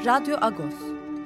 Radyo Agos.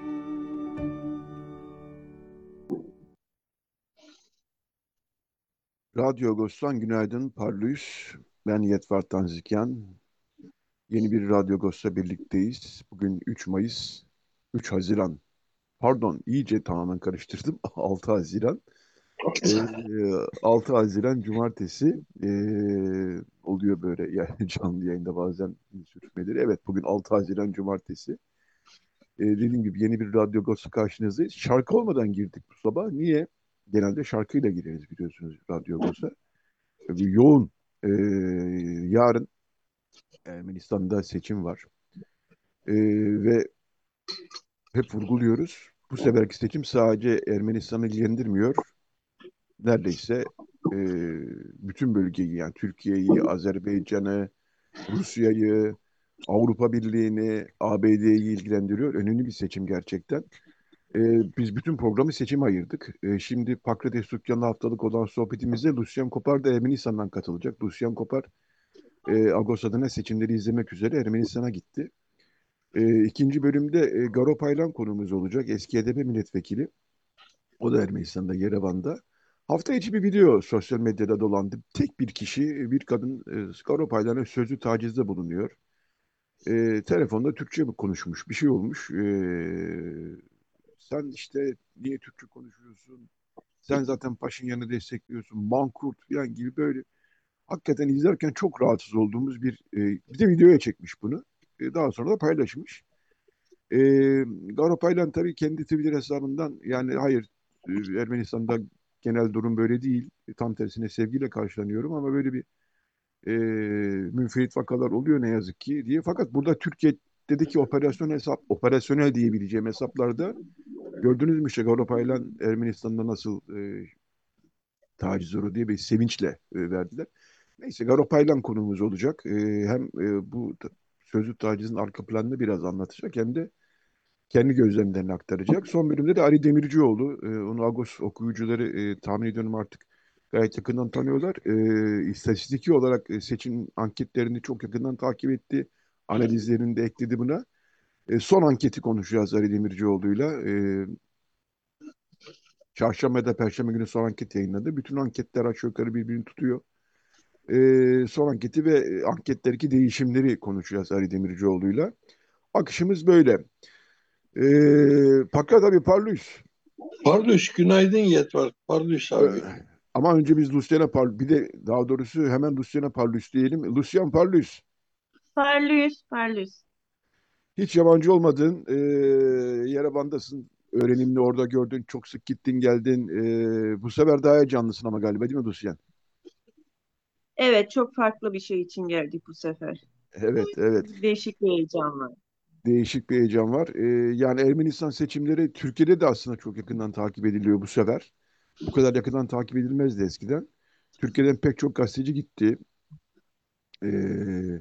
Radyo Agos'tan günaydın, parlıyız. Ben Yetvar Tanzikyan. Yeni bir Radyo Agos'la birlikteyiz. Bugün 3 Mayıs, 3 Haziran. Pardon, iyice tamamen karıştırdım. 6 Haziran. Ee, 6 Haziran Cumartesi oluyor böyle yani canlı yayında bazen sürüşmeleri. Evet, bugün 6 Haziran Cumartesi. Dediğim gibi yeni bir Radyo Agos'la karşınızdayız. Şarkı olmadan girdik bu sabah. Niye? Genelde şarkıyla gireriz biliyorsunuz Radyo Agos'a. Bir yoğun. Ee, Yarın Ermenistan'da seçim var. Ve hep vurguluyoruz. Bu seferki seçim sadece Ermenistan'ı ilgilendirmiyor. Neredeyse e, bütün bölgeyi yani Türkiye'yi, Azerbaycan'ı, Rusya'yı, Avrupa Birliği'ni, ABD'yi ilgilendiriyor. Önemli bir seçim gerçekten. Biz bütün programı seçime ayırdık. Şimdi Pakrates Tukyan'la haftalık olan sohbetimize Lucian Kopar da Ermenistan'dan katılacak. Lucian Kopar Agos adına seçimleri izlemek üzere Ermenistan'a gitti. İkinci bölümde Garo Paylan konumuz olacak. Eski HDP milletvekili. O da Ermenistan'da, Yerevan'da. Hafta içi bir video sosyal medyada dolandı. Tek bir kişi, bir kadın Garo Paylan'a sözlü tacizde bulunuyor. Telefonda Türkçe mi konuşmuş, bir şey olmuş. Sen işte niye Türkçe konuşuyorsun? Sen zaten Paşinyan'ı destekliyorsun, mankurt falan gibi böyle. Hakikaten izlerken çok rahatsız olduğumuz bir de videoya çekmiş bunu. Daha sonra da paylaşmış. E, Garo Paylan tabii kendi Twitter hesabından yani hayır Ermenistan'da genel durum böyle değil. Tam tersine sevgiyle karşılanıyorum ama böyle bir e, münferit vakalar oluyor ne yazık ki diye. Fakat burada Türkiye'deki operasyonel diyebileceğim hesaplarda gördünüz mü işte Garo Paylan Ermenistan'da nasıl taciz uğru diye bir sevinçle verdiler. Neyse Garo Paylan konumuz olacak. Hem sözlü tacizin arka planını biraz anlatacak hem de kendi gözlemlerini aktaracak. Son bölümde de Ali Demircioğlu, onu Agos okuyucuları tahmin ediyorum artık gayet yakından tanıyorlar. İstatistiki olarak seçim anketlerini çok yakından takip etti. Analizlerini de ekledi buna. Son anketi konuşacağız Ali Demircioğlu'yla. Çarşamba ya da Perşembe günü son anket yayınladı. Bütün anketler aşağı yukarı birbirini tutuyor. Son anketi ve anketlerdeki değişimleri konuşacağız Ali Demircioğlu'yla. Akışımız böyle. Pakrat abi parlıyız. Pardüş, günaydın Yetvar. Pardüş Ee, abi. Ama önce biz Luciana Parlus, bir de daha doğrusu hemen Luciana Parlus diyelim. Lucian Parlus. Parlıyız, parlıyız. Hiç yabancı olmadın. Yerevan'dasın. Öğrenimli orada gördün. Çok sık gittin geldin. Bu sefer daha heyecanlısın ama galiba değil mi Lucian? Evet, çok farklı bir şey için geldik bu sefer. Evet, evet. Değişik bir heyecan var. Değişik bir heyecan var. Yani Ermenistan seçimleri Türkiye'de de aslında çok yakından takip ediliyor bu sefer. Bu kadar yakından takip edilmezdi eskiden. Türkiye'den pek çok gazeteci gitti. Ee,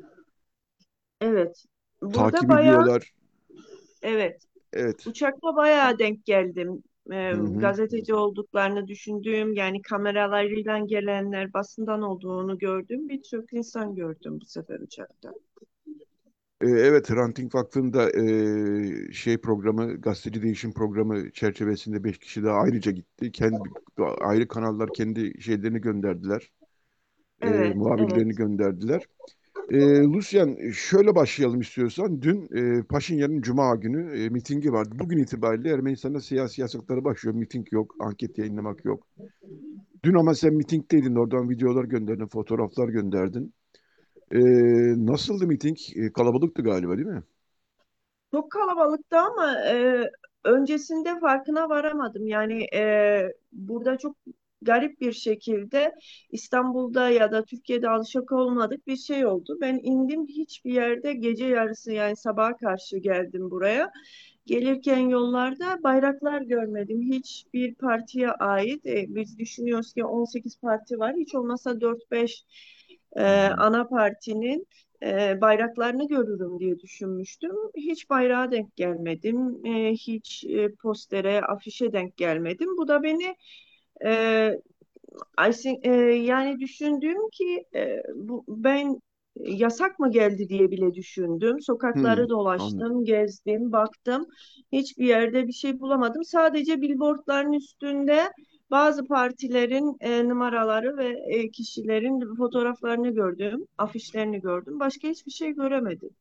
Evet, burada Takip bayağı, ediyorlar. evet, Evet. uçakta bayağı denk geldim. Hı hı. Gazeteci olduklarını düşündüğüm, yani kameralarıyla gelenler, basından olduğunu gördüm. Birçok insan gördüm bu sefer uçakta. Evet, Hrant Dink Vakfı'nda şey programı, gazeteci değişim programı çerçevesinde 5 kişi daha ayrıca gitti. Ayrı kanallar kendi şeylerini gönderdiler. Evet, Muhabirlerini evet. gönderdiler. Lucian şöyle başlayalım istiyorsan. Dün Paşinyan'ın Cuma günü mitingi vardı. Bugün itibariyle Ermenistan'da siyasi yasakları başlıyor. Miting yok, anket yayınlamak yok. Dün ama sen mitingdeydin. Oradan videolar gönderdin, fotoğraflar gönderdin. Ee, Nasıldı miting? Kalabalıktı galiba değil mi? Çok kalabalıktı ama öncesinde farkına varamadım. Yani burada çok garip bir şekilde İstanbul'da ya da Türkiye'de alışık olmadık bir şey oldu. Ben indim hiçbir yerde gece yarısı yani sabaha karşı geldim buraya. Gelirken yollarda bayraklar görmedim. Hiçbir partiye ait. Biz düşünüyoruz ki 18 parti var. Hiç olmazsa 4-5 Hı hı. ana partinin bayraklarını görürüm diye düşünmüştüm. Hiç bayrağa denk gelmedim. Hiç postere, afişe denk gelmedim. Bu da beni yani düşündüğüm ki ben yasak mı geldi diye bile düşündüm. Sokakları Anladım. dolaştım, gezdim, baktım. Hiçbir yerde bir şey bulamadım. Sadece billboardların üstünde bazı partilerin numaraları ve kişilerin fotoğraflarını gördüm, afişlerini gördüm. Başka hiçbir şey göremedim.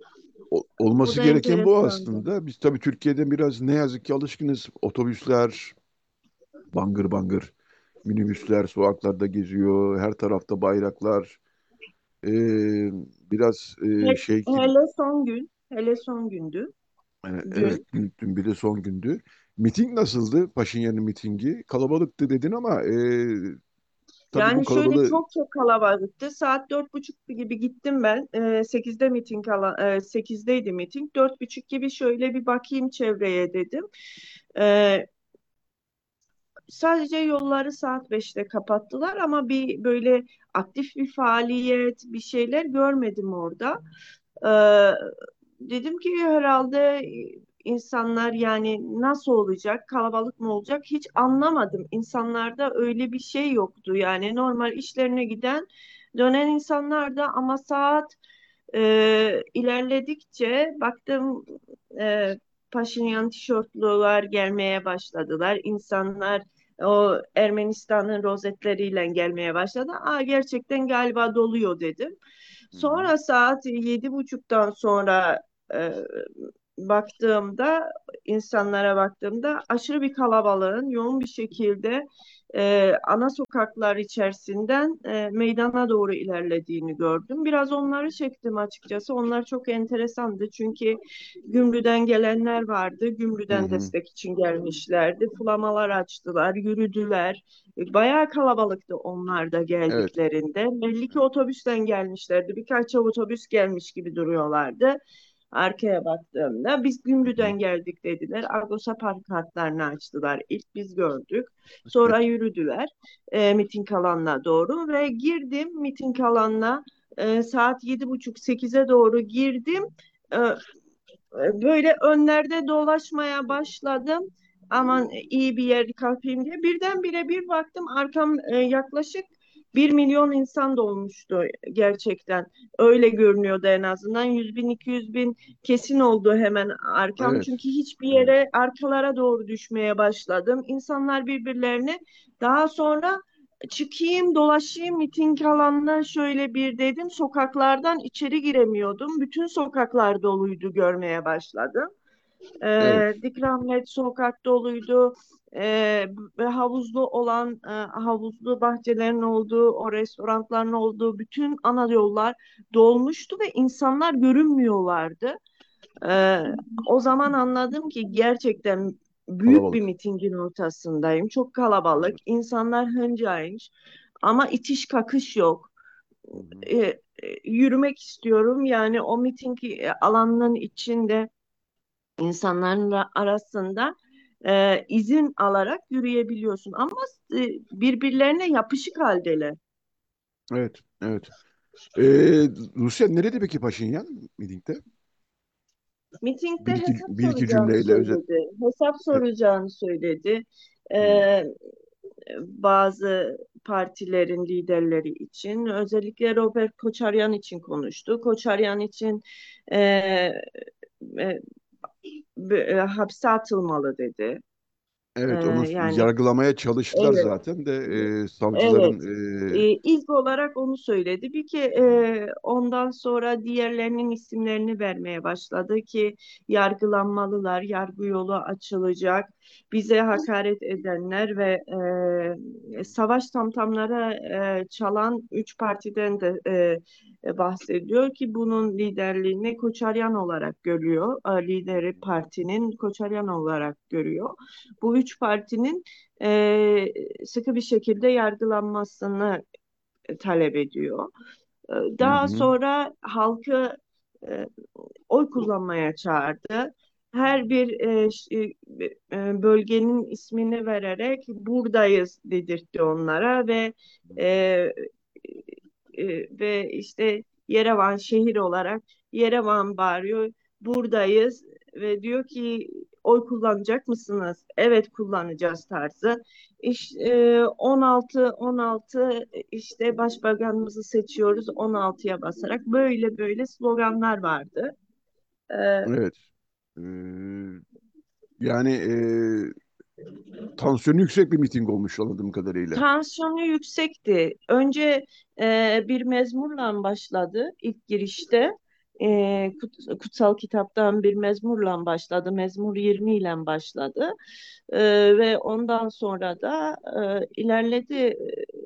Bu Olması da gereken bu enteresandı. aslında. Biz tabii Türkiye'de biraz ne yazık ki alışkınız. Otobüsler bangır bangır, minibüsler sokaklarda geziyor, her tarafta bayraklar. Ee, biraz gibi. Hele son gün, hele son gündü Evet, dün. dün bir de son gündü. Miting nasıldı? Paşinyan'ın mitingi. Kalabalıktı dedin ama tabii bu Yani şöyle kalabalığı. çok çok kalabalıktı. Saat 4:30 gibi gittim ben. 8'de miting 8'deydi miting. 4:30 gibi şöyle bir bakayım çevreye dedim. Ee, Sadece yolları saat 5'te kapattılar ama bir böyle aktif bir faaliyet, bir şeyler görmedim orada. Ee, Dedim ki herhalde insanlar yani nasıl olacak, kalabalık mı olacak hiç anlamadım. İnsanlarda öyle bir şey yoktu yani normal işlerine giden, dönen insanlar da ama saat ilerledikçe baktım e, Paşinyan tişörtlüler gelmeye başladılar. İnsanlar o Ermenistan'ın rozetleriyle gelmeye başladı. Aa, gerçekten galiba doluyor dedim. Hı hı, Sonra saat 7:30'dan sonra e, baktığımda insanlara baktığımda aşırı bir kalabalığın yoğun bir şekilde ana sokaklar içerisinden meydana doğru ilerlediğini gördüm. Biraz onları çektim açıkçası. Onlar çok enteresandı çünkü Gümrü'den gelenler vardı. hı Gümrü'den hı. destek için gelmişlerdi. Flamalar açtılar, yürüdüler. Bayağı kalabalıktı onlar da Evet. geldiklerinde. Belli ki otobüsten gelmişlerdi. Birkaç otobüs gelmiş gibi duruyorlardı. Arkaya baktığımda biz Hı hı. Gümrü'den geldik dediler. Argosa pankartlarını açtılar. İlk biz gördük. Sonra yürüdüler miting alanına doğru ve girdim miting alanına saat 7:30-8'e doğru girdim. E, Böyle önlerde dolaşmaya başladım. Aman iyi bir yer kapayım diye. Birdenbire bir baktım arkam yaklaşık 1 milyon insan dolmuştu gerçekten. Öyle görünüyordu en azından. 100 bin, 200 bin kesin oldu hemen arkam. Evet. Çünkü hiçbir Evet. yere arkalara doğru düşmeye başladım. İnsanlar birbirlerine daha sonra çıkayım dolaşayım miting alanına şöyle bir dedim. Sokaklardan içeri giremiyordum. Bütün sokaklar doluydu görmeye başladım. Evet. Dikramlet sokak doluydu. Ve havuzlu olan havuzlu bahçelerin olduğu, o restoranların olduğu bütün ana yollar dolmuştu ve insanlar görünmüyorlardı. Ee, O zaman anladım ki gerçekten büyük bir Kalabalık. mitingin ortasındayım. Çok kalabalık, Evet. insanlar hınca ama itiş kakış yok. Hı hı. Yürümek istiyorum. Yani o miting alanının içinde insanların arasında izin alarak yürüyebiliyorsun. Ama birbirlerine yapışık haldeler. Evet. Evet. Rusya nerede peki Paşinyan mitingde? Mitingde hesap Bir iki soracağını cümleyle özet. söyledi. Hesap soracağını söyledi. Hı. Ee, Bazı partilerin liderleri için özellikle Robert Koçaryan için konuştu. Koçaryan için e, e, hapse atılmalı dedi. Evet, onu Yani yargılamaya çalıştılar evet, zaten de evet. savcıların İlk olarak onu söyledi. Bir ki ondan sonra diğerlerinin isimlerini vermeye başladı ki yargılanmalılar, yargı yolu açılacak. Bize hakaret edenler ve savaş tamtamları çalan üç partiden de bahsediyor ki bunun liderliğini Koçaryan olarak görüyor. Lideri partinin Koçaryan olarak görüyor. Bu üç partinin sıkı bir şekilde yargılanmasını talep ediyor. hı Daha hı, sonra halkı e, oy kullanmaya çağırdı. Her bir bölgenin ismini vererek buradayız dedirtti onlara e, ve işte Yerevan şehir olarak Yerevan bağırıyor buradayız ve diyor ki oy kullanacak mısınız? Evet kullanacağız tarzı. İşte 16 işte başbakanımızı seçiyoruz 16'ya basarak böyle böyle sloganlar vardı. E, Evet. Ee, yani tansiyonu yüksek bir miting olmuş anladığım kadarıyla. Tansiyonu yüksekti. Önce bir mezmurla başladı ilk girişte. Kutsal kitaptan bir mezmurla başladı. Mezmur 20 ile başladı. Ve ondan sonra da ilerledi.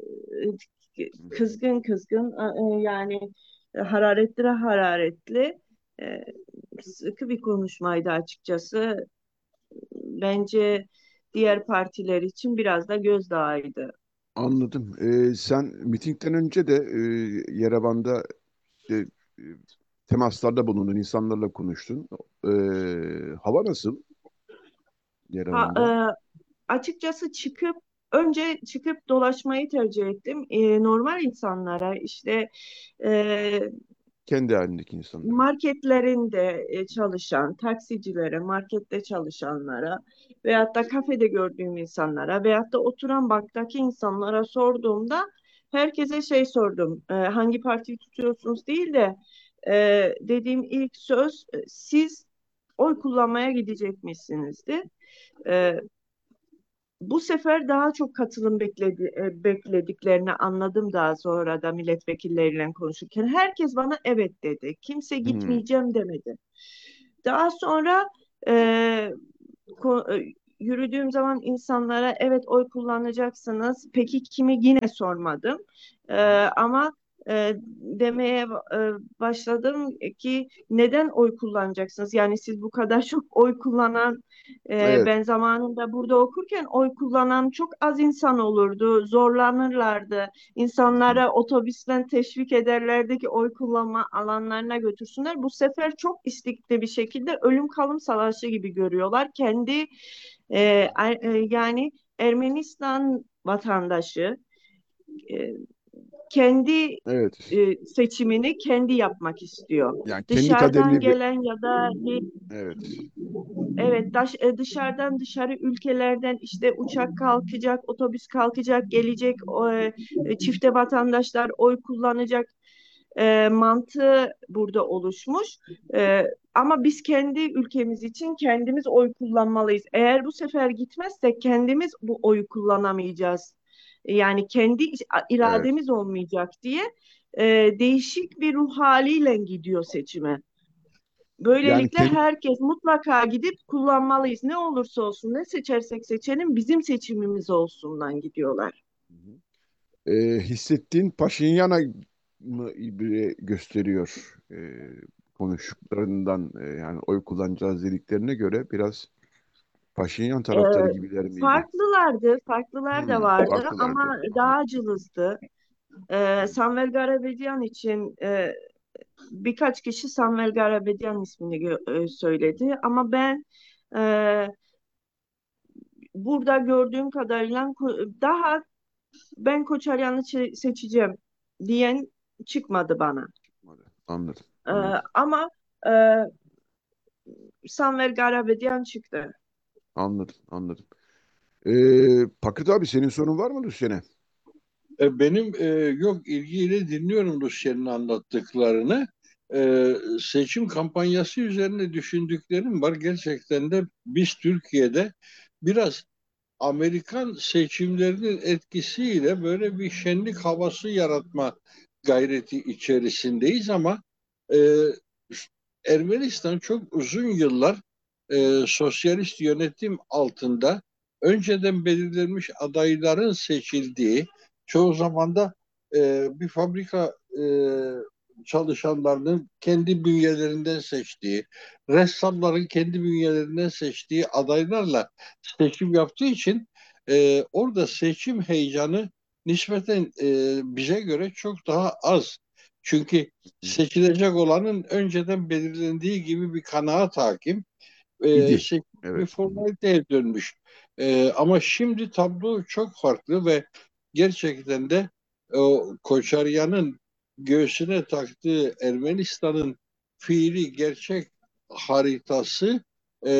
Kızgın kızgın yani hararetli hararetli e, sıkı bir konuşmaydı açıkçası. Bence diğer partiler için biraz da gözdağıydı. Anladım. Sen mitingden önce de Yerevan'da işte, e, temaslarda bulundun, insanlarla konuştun. Hava nasıl Ha, Yerevan'da? açıkçası önce çıkıp dolaşmayı tercih ettim. Normal insanlara işte e, Kendi halindeki insanlara. marketlerinde çalışan taksicilere, markette çalışanlara veyahut da kafede gördüğüm insanlara veyahut da oturan banktaki insanlara sorduğumda herkese şey sordum. Hangi partiyi tutuyorsunuz değil de dediğim ilk söz siz oy kullanmaya gidecek misinizdi? E, Bu sefer daha çok katılım beklediklerini anladım daha sonra da milletvekilleriyle konuşurken. Herkes bana evet dedi. Kimse Hmm, gitmeyeceğim demedi. Daha sonra e, yürüdüğüm zaman insanlara evet oy kullanacaksınız. Peki kimi yine sormadım. hı hı. Ama demeye başladım ki neden oy kullanacaksınız? Yani siz bu kadar çok oy kullanan Evet. ben zamanında burada okurken oy kullanan çok az insan olurdu. Zorlanırlardı. Hı hı. İnsanlara otobüsten teşvik ederlerdi ki oy kullanma alanlarına götürsünler. Bu sefer çok istekli bir şekilde ölüm kalım savaşı gibi görüyorlar. Yani Ermenistan vatandaşı e, kendi Evet. seçimini kendi yapmak istiyor. Yani kendi Dışarıdan kaderini gelen ya da evet. evet dışarıdan dışarı ülkelerden işte uçak kalkacak, otobüs kalkacak, gelecek çifte vatandaşlar oy kullanacak mantığı burada oluşmuş. Ama biz kendi ülkemiz için kendimiz oy kullanmalıyız. Eğer bu sefer gitmezsek kendimiz bu oyu kullanamayacağız. Yani kendi Evet. irademiz olmayacak diye değişik bir ruh haliyle gidiyor seçime. Yani Böylelikle kendi herkes mutlaka gidip kullanmalıyız. Ne olursa olsun ne seçersek seçelim bizim seçimimiz olsundan gidiyorlar. hissettiğin Paşinyan'a mı ibre gösteriyor konuştuklarından yani oy kullanacağız dediklerine göre biraz Paşinyan Ee, taraftarı gibiler miydi? farklılar da vardı Farklılardı. ama Anladım. daha cılızdı. Hmm, Samuel Garabedian için birkaç kişi Samuel Garabedian ismini söyledi ama e, burada gördüğüm kadarıyla daha ben Koçaryan'ı seçeceğim diyen çıkmadı bana. Anladım. Ee, Anladım. ama e, Samuel Garabedian çıktı. Anladım. Anladım. Pakıt abi senin sorun var mı Lucien'e? Benim yok ilgiyle dinliyorum Rusya'nın anlattıklarını. Seçim kampanyası üzerine düşündüklerim var. Gerçekten de biz Türkiye'de biraz Amerikan seçimlerinin etkisiyle böyle bir şenlik havası yaratma gayreti içerisindeyiz ama e, Ermenistan çok uzun yıllar sosyalist yönetim altında önceden belirlenmiş adayların seçildiği, çoğu zaman da bir fabrika çalışanlarının kendi bünyelerinden seçtiği, ressamların kendi bünyelerinden seçtiği adaylarla seçim yaptığı için orada seçim heyecanı nispeten bize göre çok daha az. Çünkü Hı. seçilecek olanın önceden belirlendiği gibi bir kanaat hakim. İdi. Seçim bir Evet. Hı hı. formaliteye dönmüş. Ama şimdi tablo çok farklı ve gerçekten de o Koçaryan'ın göğsüne taktığı Ermenistan'ın fiili gerçek haritası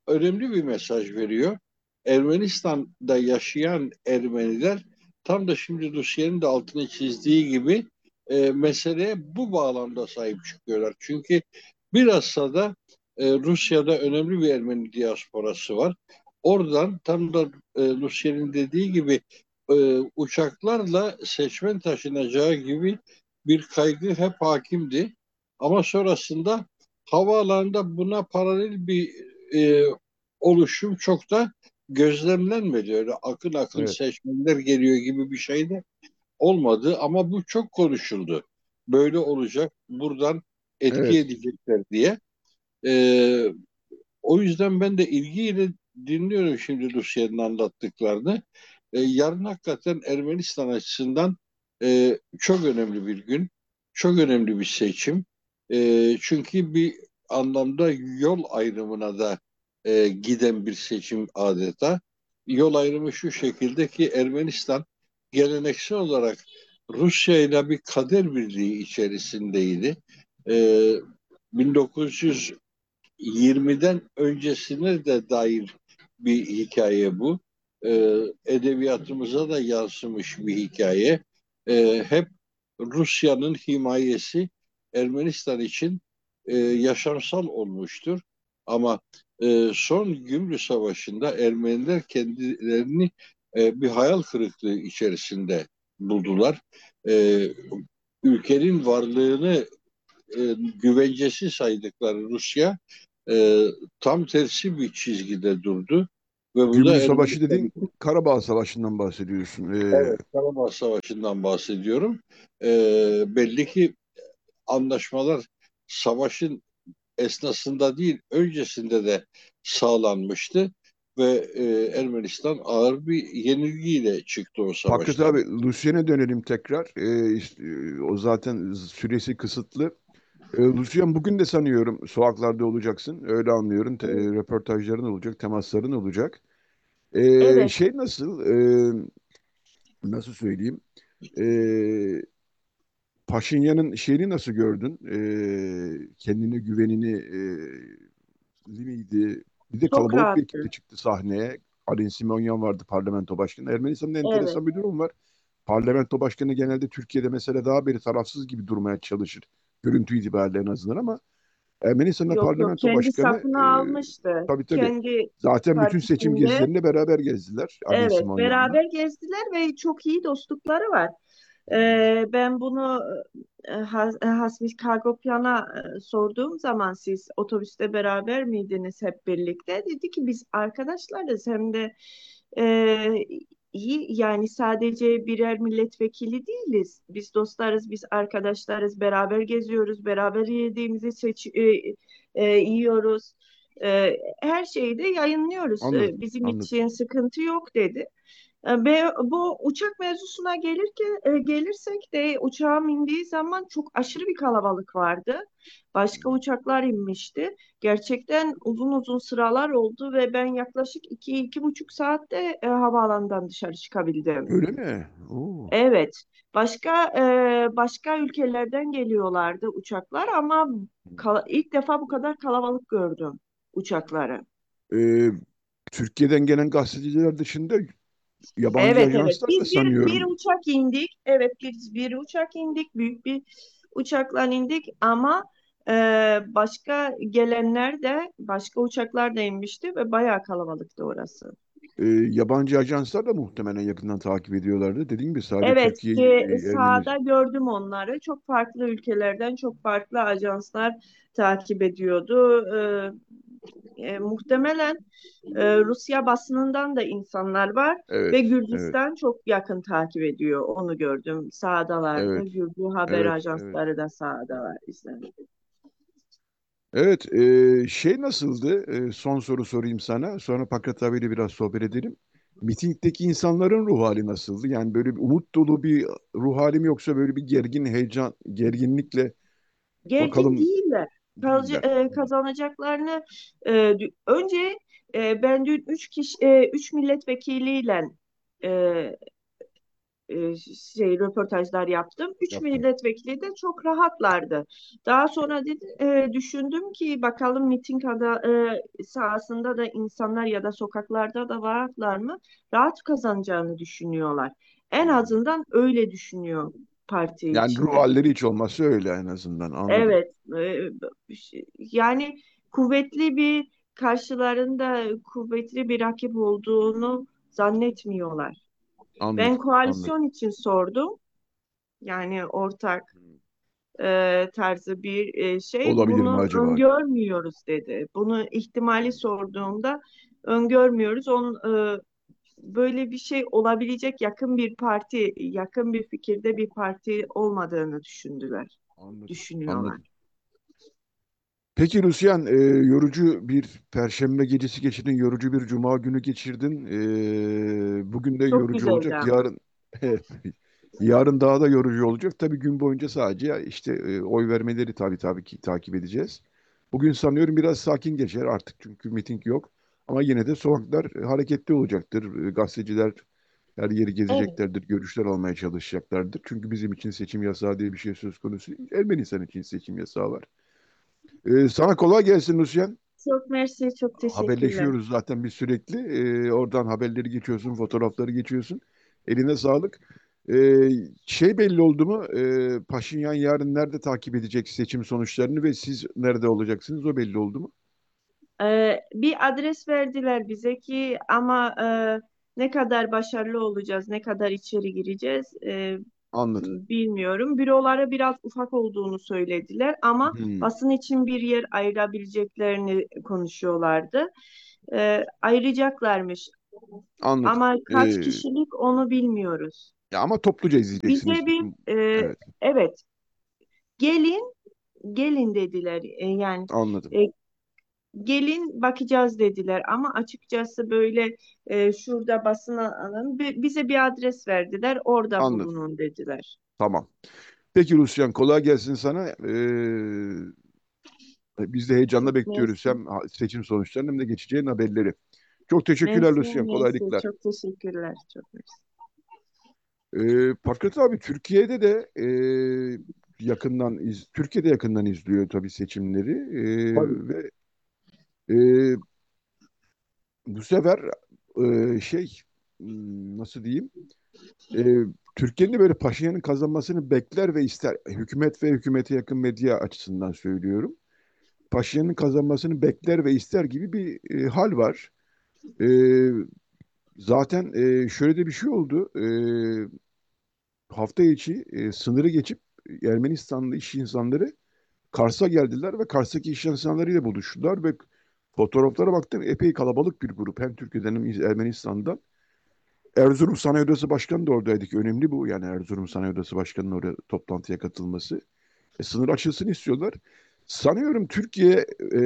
önemli bir mesaj veriyor. Ermenistan'da yaşayan Ermeniler tam da şimdi Rusya'nın da altını çizdiği gibi meseleye bu bağlamda sahip çıkıyorlar. Çünkü bilhassa da Rusya'da önemli bir Ermeni diasporası var. Oradan tam da Rusya'nın dediği gibi uçaklarla seçmen taşınacağı gibi bir kaygı hep hakimdi. Ama sonrasında havaalanında buna paralel bir e, oluşum çok da gözlemlenmedi. Öyle akın akın Evet. seçmenler geliyor gibi bir şey de olmadı ama bu çok konuşuldu. Böyle olacak, buradan etki Evet. edecekler diye. E, O yüzden ben de ilgiyle dinliyorum şimdi Rusya'nın anlattıklarını. Yarın hakikaten Ermenistan açısından çok önemli bir gün, çok önemli bir seçim. Çünkü bir anlamda yol ayrımına da giden bir seçim adeta. Yol ayrımı şu şekilde ki Ermenistan geleneksel olarak Rusya ile bir kader birliği içerisindeydi. E, 1900 20'den öncesine de dair bir hikaye bu. Edebiyatımıza da yansımış bir hikaye. Hep Rusya'nın himayesi Ermenistan için yaşamsal olmuştur. Ama son Gümrük Savaşı'nda Ermeniler kendilerini bir hayal kırıklığı içerisinde buldular. E, Ülkenin varlığını güvencesi saydıkları Rusya e, tam tersi bir çizgide durdu ve bu da Gümrük Savaşı Ermenistan dedin, için. Karabağ Savaşı'ndan bahsediyorsun. Evet, Karabağ Savaşı'ndan bahsediyorum. Belli ki anlaşmalar savaşın esnasında değil, öncesinde de sağlanmıştı ve Ermenistan ağır bir yenilgiyle çıktı o Fakat savaştan. abi Lucien'e dönelim tekrar. O zaten süresi kısıtlı. Lucien bugün de sanıyorum sokaklarda olacaksın. Öyle anlıyorum. Röportajların olacak, temasların olacak. Evet, Şey nasıl? Nasıl söyleyeyim? E, Paşinyan'ın şeyini nasıl gördün? Kendine güvenini miydi? Bir de çok kalabalık bir ekip de rahattı. çıktı sahneye. Arin Simonyan vardı parlamento başkanı. Ermenistan'da Evet, enteresan bir durum var. Parlamento başkanı genelde Türkiye'de mesela daha beri tarafsız gibi durmaya çalışır. Görüntü itibariyle en azından ama Ermenistan'da yok yok, parlamento kendi başkanı safını almıştı. tabii tabii. Kendi Zaten bütün seçim partisinde. gezilerinde beraber gezdiler Arin Evet, Simonyan'la. beraber gezdiler ve çok iyi dostlukları var. Ben bunu Hasmis Kargopyan'a sorduğum zaman siz otobüste beraber miydiniz hep birlikte? Dedi ki biz arkadaşlarız hem de e, iyi yani sadece birer milletvekili değiliz. Biz dostlarız, biz arkadaşlarız, beraber geziyoruz, beraber yediğimizi yiyoruz. Her şeyi de yayınlıyoruz. Anladım, Bizim anladım. için sıkıntı yok dedi. Ve bu uçak mevzusuna gelirsek de uçağım indiği zaman çok aşırı bir kalabalık vardı. Başka uçaklar inmişti. Gerçekten uzun uzun sıralar oldu ve ben yaklaşık 2-2,5 saatte havaalanından dışarı çıkabildim. Öyle mi? Oo. Evet, başka ülkelerden geliyorlardı uçaklar ama ilk defa bu kadar kalabalık gördüm uçakları. Ee, Türkiye'den gelen gazeteciler dışında yabancı Evet evet. ajanslar da Biz bir sanıyorum. uçak indik. Evet biz bir uçak indik. Büyük bir uçakla indik ama e, başka gelenler de başka uçaklar da inmişti ve bayağı kalabalıktı orası. Yabancı ajanslar da muhtemelen yakından takip ediyorlardı. Dediğim gibi sadece Evet, Türkiye'yi Ermeni. sahada gördüm onları. Çok farklı ülkelerden çok farklı ajanslar takip ediyordu. Muhtemelen Rusya basınından da insanlar var ve Evet, evet, Gürcistan çok yakın takip ediyor. Onu gördüm. Sahadalardı. evet, Gürcü haber evet, evet. ajansları da sahada var bizden. Evet, şey nasıldı? Son soru sorayım sana. Sonra Pakrat abiyle biraz sohbet edelim. Mitingdeki insanların ruh hali nasıldı? Yani böyle bir umut dolu bir ruh hali mi yoksa böyle bir gergin heyecan, gerginlikle Gergin bakalım değiller. değiller. Kazanacaklarını önce ben dün üç milletvekiliyle e, röportajlar yaptım. Üç Yaptın. milletvekili de çok rahatlardı. Daha sonra düşündüm ki bakalım sahasında da insanlar ya da sokaklarda da varlar mı? Rahat kazanacağını düşünüyorlar. En Anladım. azından öyle düşünüyor parti Yani ruh içinde. halleri hiç olmazsa öyle en azından anladım. Evet, yani kuvvetli bir karşılarında kuvvetli bir rakip olduğunu zannetmiyorlar. Ben Anladım. Anladım. koalisyon için sordum. Yani ortak tarzı bir Olabilir mi bunu acaba? öngörmüyoruz dedi. Bunu ihtimali sorduğumda öngörmüyoruz. Böyle bir şey olabilecek yakın bir fikirde bir parti olmadığını Anladım. düşünüyorlar. Anladım. Peki Rusyan, yorucu bir Perşembe gecesi geçirdin, yorucu bir Cuma günü geçirdin. Bugün de Çok yorucu güzeldi olacak, ama. yarın yarın daha da yorucu olacak. Tabii gün boyunca sadece işte oy vermeleri tabii ki takip edeceğiz. Bugün sanıyorum biraz sakin geçer artık çünkü miting yok. Ama yine de sokaklar hareketli olacaktır. Gazeteciler her yeri Evet. gezeceklerdir, görüşler almaya çalışacaklardır. Çünkü bizim için seçim yasağı diye bir şey söz konusu değil. Ermenistan için seçim yasağı var. Sana kolay gelsin Hüseyin. Çok mersi, çok teşekkürler. Haberleşiyoruz zaten biz sürekli. Oradan haberleri geçiyorsun, fotoğrafları geçiyorsun. Eline sağlık. Şey belli oldu mu? Paşinyan yarın nerede takip edecek seçim sonuçlarını ve siz nerede olacaksınız? O belli oldu mu? Bir adres verdiler bize ki ama ne kadar başarılı olacağız, ne kadar içeri gireceğiz Anladım. bilmiyorum. Büroları biraz ufak olduğunu söylediler ama Hmm, basın için bir yer ayırabileceklerini konuşuyorlardı. Ayıracaklarmış anladım. ama kaç kişilik onu bilmiyoruz. Ya ama topluca izleyeceksiniz Bize bütün. Evet, evet, gelin gelin dediler. Yani anladım. e, gelin bakacağız dediler ama açıkçası böyle şurada basın alın bize bir adres verdiler orada Anladım. bulunun dediler. Tamam. Peki Rusyan kolay gelsin sana. Biz de heyecanla bekliyoruz Neyse, hem seçim sonuçlarını hem de geçeceğin haberleri. Çok teşekkürler neyse, Lucian. neyse. Kolaylıklar. Çok teşekkürler. Çok mersi. Pakrat abi Türkiye'de de Türkiye'de yakından izliyor tabii seçimleri. Tabii. Ve e, bu sefer nasıl diyeyim? E, Türkiye'nin de böyle Paşinyan'ın kazanmasını bekler ve ister. Hükümet ve hükümete yakın medya açısından söylüyorum. Paşinyan'ın kazanmasını bekler ve ister gibi bir hal var. E, Zaten şöyle de bir şey oldu. Hafta içi sınırı geçip Ermenistanlı iş insanları Kars'a geldiler ve Kars'taki iş insanlarıyla buluştular ve fotoğraflara baktım epey kalabalık bir grup. Hem Türkiye'den hem Ermenistan'dan. Erzurum Sanayi Odası Başkanı da oradaydı ki önemli bu. Yani Erzurum Sanayi Odası Başkanı'nın oraya toplantıya katılması. Sınır açılsın istiyorlar. Sanıyorum Türkiye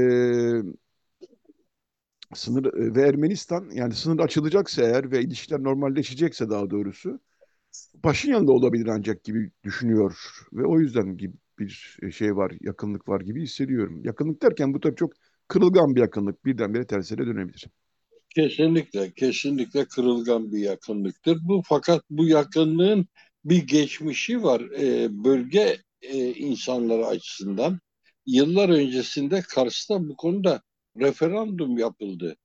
sınır ve Ermenistan yani sınır açılacaksa eğer ve ilişkiler normalleşecekse daha doğrusu Paşinyan da olabilir ancak gibi düşünüyor ve o yüzden gibi bir şey var, yakınlık var gibi hissediyorum. Yakınlık derken bu tabii çok kırılgan bir yakınlık. Birdenbire tersine dönebilir. Kesinlikle, kesinlikle kırılgan bir yakınlıktır. Fakat bu yakınlığın bir geçmişi var bölge insanları açısından. Yıllar öncesinde Kars'ta bu konuda referandum yapıldı.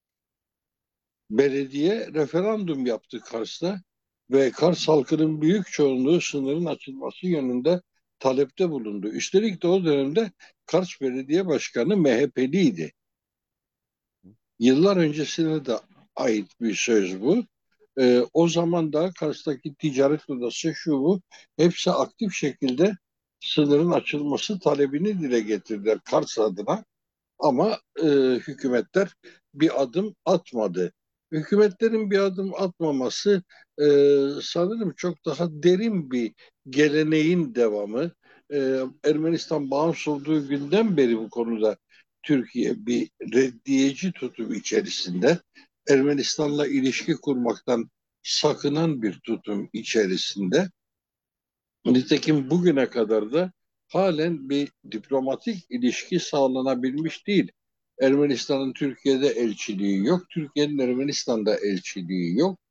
Belediye referandum yaptı Kars'ta ve Kars halkının büyük çoğunluğu sınırın açılması yönünde talepte bulundu. Üstelik de o dönemde Kars Belediye Başkanı MHP'liydi. Yıllar öncesine de ait bir söz bu. O zaman da Kars'taki ticaret odası şu bu hepsi aktif şekilde sınırın açılması talebini dile getirdiler Kars adına. Ama hükümetler bir adım atmadı. Hükümetlerin bir adım atmaması e, sanırım çok daha derin bir geleneğin devamı. Ermenistan bağımsız olduğu günden beri bu konuda Türkiye bir reddiyeci tutum içerisinde. Ermenistan'la ilişki kurmaktan sakınan bir tutum içerisinde. Nitekim bugüne kadar da halen bir diplomatik ilişki sağlanabilmiş değil. Ermenistan'ın Türkiye'de elçiliği yok, Türkiye'nin Ermenistan'da elçiliği yok.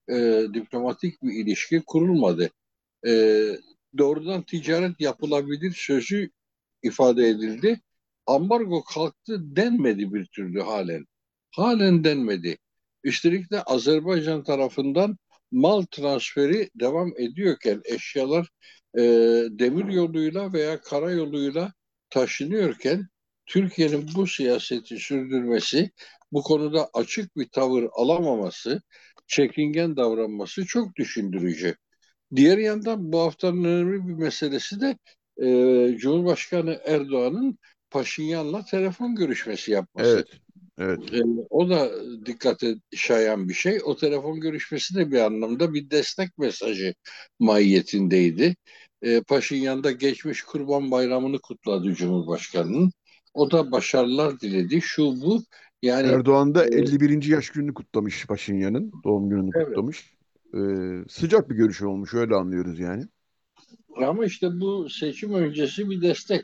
diplomatik bir ilişki kurulmadı. E, Doğrudan ticaret yapılabilir sözü ifade edildi. Ambargo kalktı denmedi bir türlü halen. Halen denmedi. Üstelik de Azerbaycan tarafından mal transferi devam ediyorken eşyalar e, demir yoluyla veya karayoluyla taşınıyorken Türkiye'nin bu siyaseti sürdürmesi, bu konuda açık bir tavır alamaması, çekingen davranması çok düşündürücü. Diğer yandan bu haftanın önemli bir meselesi de Cumhurbaşkanı Erdoğan'ın Paşinyan'la telefon görüşmesi yapması. Evet. Evet. E, O da dikkate şayan bir şey. O telefon görüşmesi de bir anlamda bir destek mesajı mahiyetindeydi. Paşinyan da geçmiş Kurban Bayramı'nı kutladı Cumhurbaşkanı'nın. O da başarılar diledi. Şu bu yani Erdoğan da e, 51. yaş gününü kutlamış Paşinyan'ın. Doğum gününü evet. kutlamış. Sıcak bir görüşü olmuş. Öyle anlıyoruz yani. Ama işte bu seçim öncesi bir destek.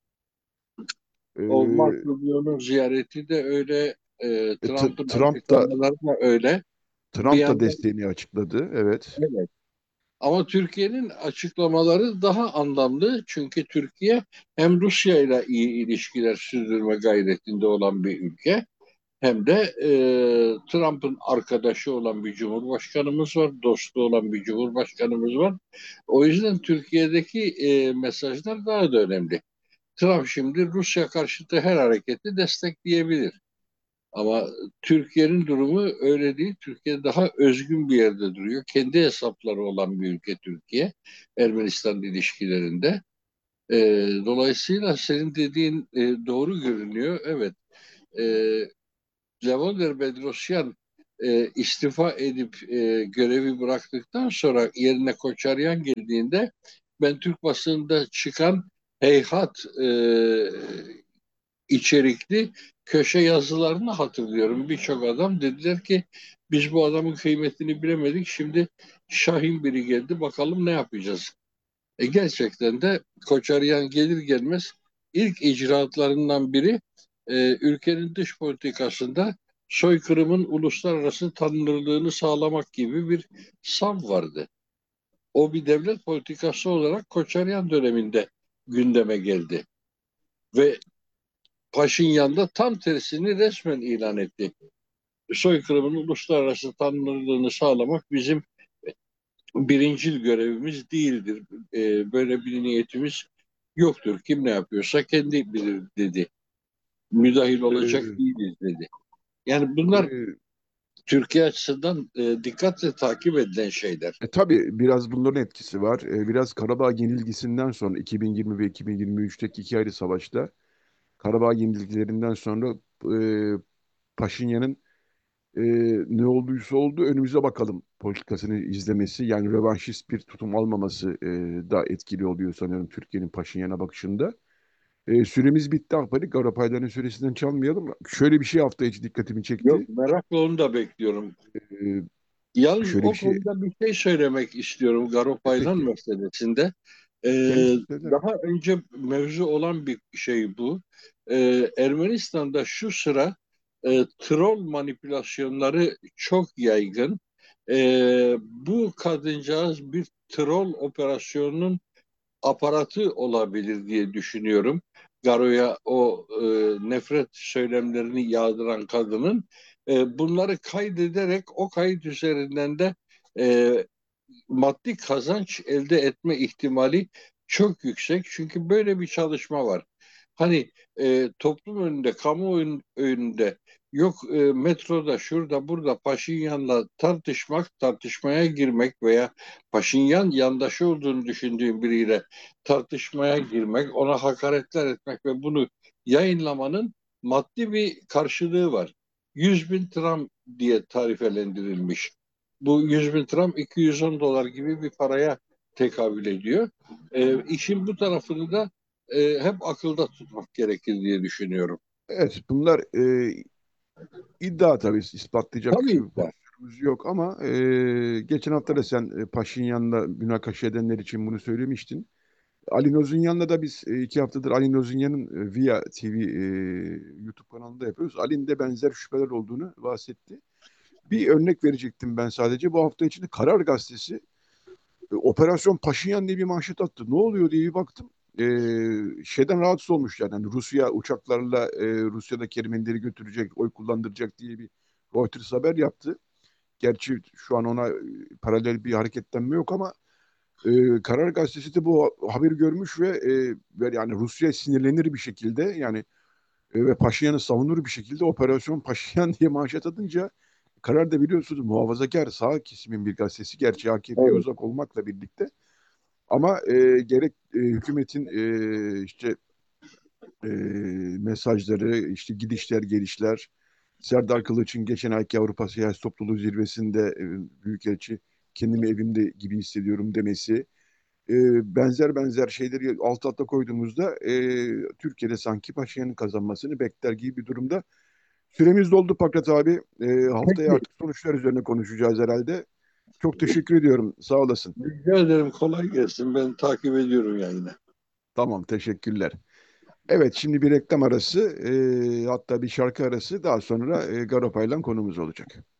O Mark Ee, Rubio'nun ziyareti de öyle, Trump'ın Trump da açıklamaları da öyle. Bir Trump da yandan desteğini açıkladı. Evet. evet. Ama Türkiye'nin açıklamaları daha anlamlı. Çünkü Türkiye hem Rusya ile iyi ilişkiler sürdürme gayretinde olan bir ülke hem de Trump'ın arkadaşı olan bir cumhurbaşkanımız var, dostu olan bir cumhurbaşkanımız var. O yüzden Türkiye'deki mesajlar daha da önemli. Trump şimdi Rusya karşıtı her hareketi destekleyebilir. Ama Türkiye'nin durumu öyle değil. Türkiye daha özgün bir yerde duruyor. Kendi hesapları olan bir ülke Türkiye. Ermenistan ilişkilerinde. Dolayısıyla senin dediğin doğru görünüyor. Evet. E, Levonder Bedrosyan istifa edip görevi bıraktıktan sonra yerine Koçaryan geldiğinde ben Türk basınında çıkan heyhat içerikli köşe yazılarını hatırlıyorum. Birçok adam dediler ki biz bu adamın kıymetini bilemedik. Şimdi Şahin biri geldi bakalım ne yapacağız. Gerçekten de Koçaryan gelir gelmez ilk icraatlarından biri ülkenin dış politikasında soykırımın uluslararası tanınırlığını sağlamak gibi bir sav vardı. O bir devlet politikası olarak Koçaryan döneminde gündeme geldi. Ve Paşinyan da tam tersini resmen ilan etti. Soykırımın uluslararası tanınırlığını sağlamak bizim birincil görevimiz değildir. Böyle bir niyetimiz yoktur. Kim ne yapıyorsa kendi bilir dedi. Müdahil olacak Ee, değiliz dedi. Yani bunlar e, Türkiye açısından dikkatle takip edilen şeyler. tabii biraz bunların etkisi var. Biraz Karabağ yenilgisinden sonra 2020 ve 2023'teki iki ayrı savaşta Karabağ yenilgilerinden sonra e, Paşinyan'ın e, ne olduysa oldu önümüze bakalım politikasını izlemesi yani rövanşist bir tutum almaması da etkili oluyor sanıyorum Türkiye'nin Paşinyan'a bakışında. Süremiz bitti Akbari. Garapayların süresinden çalmayalım. Şöyle bir şey hafta içi dikkatimi Yok çekti. merakla onu da bekliyorum. E, Yalnız Şöyle bir o şey. konuda bir şey söylemek istiyorum Garopaylan Peki. meselesinde. Ee, Kendisi söyler. Daha önce mevzu olan bir şey bu. Ermenistan'da şu sıra troll manipülasyonları çok yaygın. Bu kadıncağız bir troll operasyonunun aparatı olabilir diye düşünüyorum. Garo'ya o nefret söylemlerini yağdıran kadının bunları kaydederek o kayıt üzerinden de e, maddi kazanç elde etme ihtimali çok yüksek. Çünkü böyle bir çalışma var. Hani toplum önünde, önünde yok metroda, şurada, burada Paşinyan'la tartışmak, tartışmaya girmek veya Paşinyan yandaşı olduğunu düşündüğüm biriyle tartışmaya girmek, ona hakaretler etmek ve bunu yayınlamanın maddi bir karşılığı var. 100 bin tram diye tarifelendirilmiş. Bu 100 bin tram 210 dolar gibi bir paraya tekabül ediyor. İşin bu tarafını da hep akılda tutmak gerekir diye düşünüyorum. Evet, bunlar iddia tabii ispatlayacak Tabii ki. pozisyonumuz yok ama geçen hafta da sen Paşinyan'la münakaşa edenler için bunu söylemiştin. Ali Nozunyan'la da biz 2 haftadır Ali Nozunyan'ın Via TV YouTube kanalında yapıyoruz. Ali'nin de benzer şüpheler olduğunu bahsetti. Bir örnek verecektim ben sadece. Bu hafta içinde Karar Gazetesi Operasyon Paşinyan diye bir manşet attı. Ne oluyor diye bir baktım. Şeyden rahatsız olmuşlar. Yani Rusya uçaklarla Rusya'daki Ermenileri götürecek, oy kullandıracak diye bir Reuters haber yaptı. Gerçi şu an ona paralel bir hareketlenme yok ama Karar Gazetesi de bu haberi görmüş ve yani Rusya sinirlenir bir şekilde yani ve Paşinyan'ı savunur bir şekilde Operasyon Paşinyan diye manşet atınca Karar da biliyorsunuz muhafazakar sağ kesimin bir gazetesi. Gerçi AKP'ye Evet. uzak olmakla birlikte ama gerek hükümetin işte e, mesajları, işte gidişler, gelişler, Serdar Kılıç'ın geçen ayki Avrupa Siyasi Topluluğu zirvesinde Büyükelçi kendimi evimde gibi hissediyorum demesi, e, benzer benzer şeyleri alt alta koyduğumuzda Türkiye'de sanki Paşinyan'ın kazanmasını bekler gibi bir durumda. Süremiz doldu Pakrat abi. Haftaya Peki, artık sonuçlar üzerine konuşacağız herhalde. Çok teşekkür ediyorum. Sağ olasın. rica ederim, kolay gelsin. Ben takip ediyorum yayını. Tamam, teşekkürler. Evet, şimdi bir reklam arası, hatta bir şarkı arası, daha sonra Garopaylan konumuz olacak.